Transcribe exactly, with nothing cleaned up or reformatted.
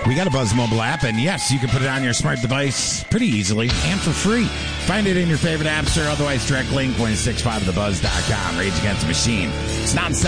We got a Buzz mobile app, and yes, you can put it on your smart device pretty easily and for free. Find it in your favorite app store, otherwise direct link one six five the buzz dot com. Rage Against the Machine. It's not